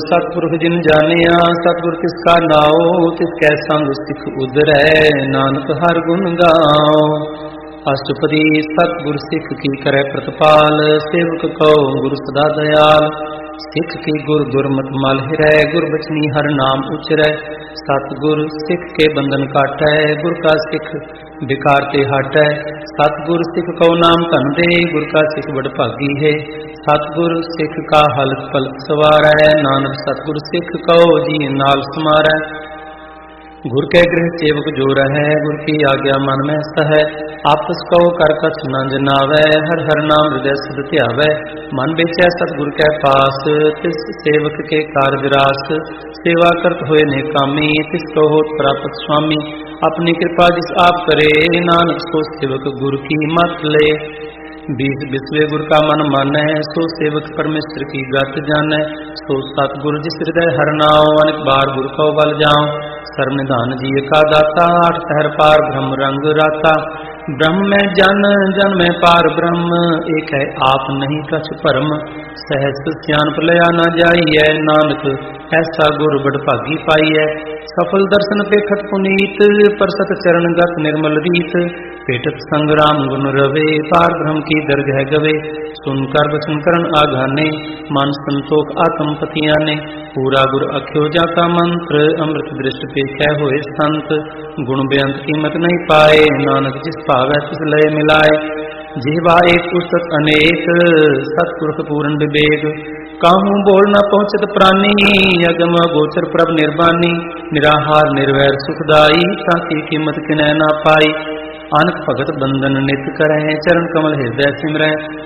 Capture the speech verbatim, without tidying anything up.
सतपुरख जिन जानिया सतगुर तिसका नाओ, तिसकै संग सिख उदरै, नानक हर गुण गाओ। अष्टपदी सतगुर सिख की करे प्रतिपाल, सेवक कहो गुरु सदा दयाल। सिख की गुर गुरमत मल हिरै, गुर बचनी हर नाम उचरै। सतगुर सिख के बंधन काटै, गुर का सिख विकार ते हटै। सतगुर सिख कहो नाम धन दे, गुर का सिख बड़ भागी है। सतगुर सिख का हलक पलक सवारै, नानक सतगुर सिख कहो जी नाल समारै। गुर के गृह सेवक जो रहै, गुर की आज्ञा मन में सहै। आपस कहो कर कछ न जनावै, हर हर नाम हृदय सद ध्यावै। मन बेचै सतगुर कै पास, तिस सेवक के कारज रास। सेवा करत होए ने कामी, तिस को होत प्राप्त स्वामी। अपनी कृपा जिस आप करे, नानक सो सेवक गुर की मत ले। बीस बिस्वे गुर का मन मानै, सो सेवक परमेश्वर की गत जानै। सो सतगुर जिस हृदय हर नाओ, अनेक बार गुर को बल जाओ। सर्व निधान जी का दाता, आठ पहर पार ब्रह्म रंग राता। ब्रह्म में जन, जन में पार ब्रह्म, एक है आप नहीं कछ भरम। सहस सियान प्रलया न जाइए, नानक ऐसा गुर बड़ भागी पाइए। सफल दर्शन पेखत पुनीत, परसत चरण गत निर्मल रीत। पेटत संग्राम गुण रवे, पार ब्रह्म की दरगह गवे। सुनकर वचन करण आघाने, मन संतोख आत्म पतियाने। पूरा गुर अख्यो जाता मंत्र, अमृत दृष्ट पेखै होए संत। गुण बेअंत कीमत नहीं पाए, नानक जिस भावै तिस लय मिलाए। जिह्वा एक पुस्तक अनेक, सतपुरख पूर्ण विवेक। काहू बोल न पहुँचत प्राणी, अगम गोचर प्रभ निर्वाणी। निराहार निर्वैर सुखदाई, ताकी कीमत किनै ना पाई। अनक भगत बंधन नित करैं, चरण कमल हृदय सिमरै।